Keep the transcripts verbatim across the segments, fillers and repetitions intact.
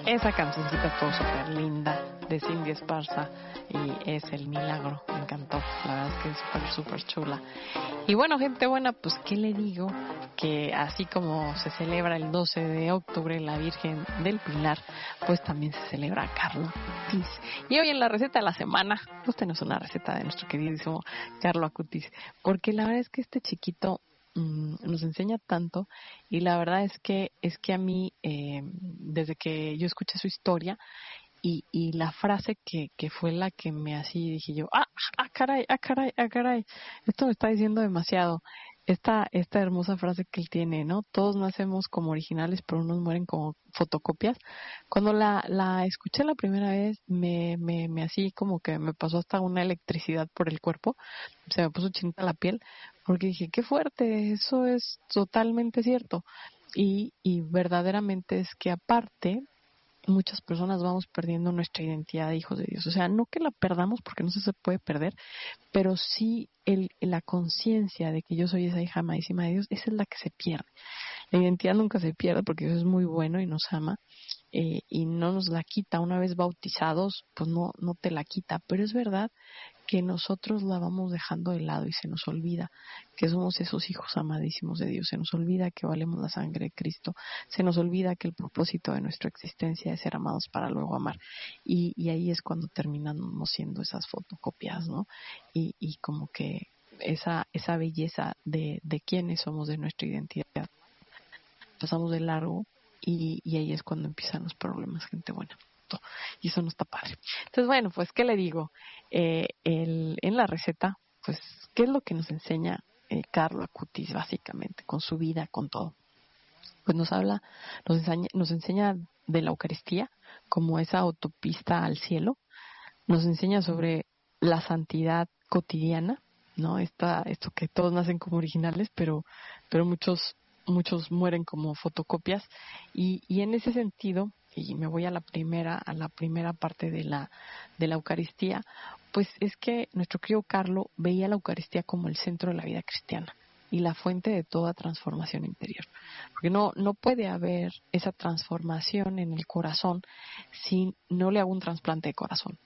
Esa cancioncita estuvo súper linda de Cindy Esparza y es El Milagro, me encantó, la verdad es que es súper, súper chula. Y bueno, gente buena, pues qué le digo, que así como se celebra el doce de octubre la Virgen del Pilar, pues también se celebra Carlo Acutis. Y hoy en la receta de la semana, pues tenemos una receta de nuestro queridísimo Carlo Acutis, porque la verdad es que este chiquito nos enseña tanto, y la verdad es que es que a mí eh, desde que yo escuché su historia y, y la frase que, que fue la que me así dije yo, ah, ah caray, ah caray, ah caray, esto me está diciendo demasiado, esta esta hermosa frase que él tiene, ¿no? Todos nacemos como originales, pero unos mueren como fotocopias. Cuando la la escuché la primera vez, me me me así como que me pasó hasta una electricidad por el cuerpo, se me puso chinita la piel, porque dije, qué fuerte, eso es totalmente cierto. Y y verdaderamente es que aparte muchas personas vamos perdiendo nuestra identidad de hijos de Dios. O sea, no que la perdamos porque no se puede perder, pero sí el, la conciencia de que yo soy esa hija amadísima de Dios, esa es la que se pierde. La identidad nunca se pierde porque Dios es muy bueno y nos ama, eh, y no nos la quita. Una vez bautizados, pues no, no te la quita, pero es verdad que nosotros la vamos dejando de lado y se nos olvida que somos esos hijos amadísimos de Dios, se nos olvida que valemos la sangre de Cristo, se nos olvida que el propósito de nuestra existencia es ser amados para luego amar, y, y ahí es cuando terminamos siendo esas fotocopias, ¿no? Y, y como que esa esa belleza de, de quiénes somos, de nuestra identidad, pasamos de largo, y, y ahí es cuando empiezan los problemas, gente buena. Y eso no está padre. Entonces, bueno, pues, ¿qué le digo? Eh, el, en la receta, pues, ¿qué es lo que nos enseña eh, Carlo Acutis, básicamente, con su vida, con todo? Pues nos habla, nos enseña, nos enseña de la Eucaristía como esa autopista al cielo, nos enseña sobre la santidad cotidiana, ¿no? Esta, esto que todos nacen como originales, pero, pero muchos, muchos mueren como fotocopias, y, y en ese sentido, y me voy a la primera, a la primera parte de la, de la Eucaristía, pues es que nuestro querido Carlo veía la Eucaristía como el centro de la vida cristiana y la fuente de toda transformación interior. Porque no, no puede haber esa transformación en el corazón si no le hago un trasplante de corazón.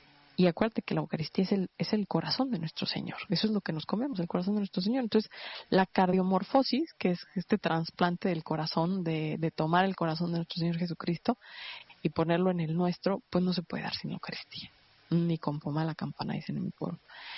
Y acuérdate que la Eucaristía es el, es el corazón de nuestro Señor. Eso es lo que nos comemos, el corazón de nuestro Señor. Entonces, la cardiomorfosis, que es este trasplante del corazón, de, de tomar el corazón de nuestro Señor Jesucristo y ponerlo en el nuestro, pues no se puede dar sin la Eucaristía. Ni con pomada la campana, dicen en mi pueblo.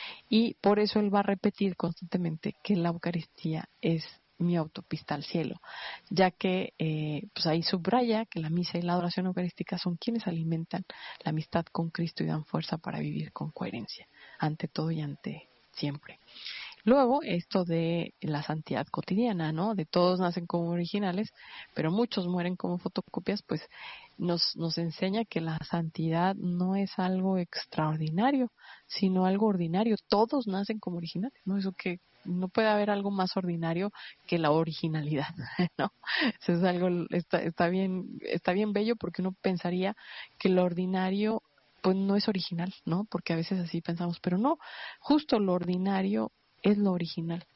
Y por eso él va a repetir constantemente que la Eucaristía es mi autopista al cielo, ya que eh, pues ahí subraya que la misa y la adoración eucarística son quienes alimentan la amistad con Cristo y dan fuerza para vivir con coherencia, ante todo y ante siempre. Luego, esto de la santidad cotidiana, ¿no? De todos nacen como originales, pero muchos mueren como fotocopias, pues nos, nos enseña que la santidad no es algo extraordinario, sino algo ordinario. Todos nacen como originales, ¿no? Eso que no puede haber algo más ordinario que la originalidad, ¿no? Eso es algo, está, está bien, está bien bello, porque uno pensaría que lo ordinario pues no es original, ¿no? Porque a veces así pensamos, pero no, justo lo ordinario es lo original,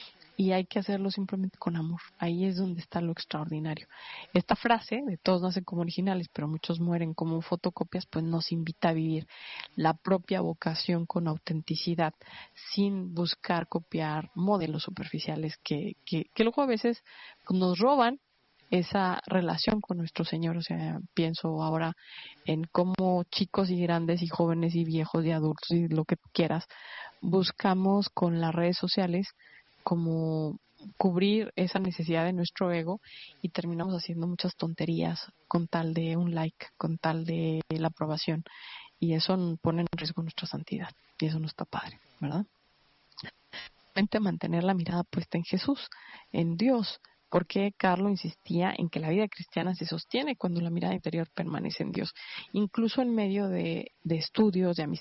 y hay que hacerlo simplemente con amor. Ahí es donde está lo extraordinario. Esta frase de todos nacen como originales, pero muchos mueren como fotocopias, pues nos invita a vivir la propia vocación con autenticidad, sin buscar copiar modelos superficiales que, que, que luego a veces nos roban esa relación con nuestro Señor. O sea, pienso ahora en cómo chicos y grandes y jóvenes y viejos y adultos y lo que quieras, buscamos con las redes sociales como cubrir esa necesidad de nuestro ego, y terminamos haciendo muchas tonterías con tal de un like, con tal de la aprobación, y eso pone en riesgo nuestra santidad, y eso no está padre, ¿verdad? Mantener la mirada puesta en Jesús, en Dios, porque Carlo insistía en que la vida cristiana se sostiene cuando la mirada interior permanece en Dios, incluso en medio de, de estudios, de amistad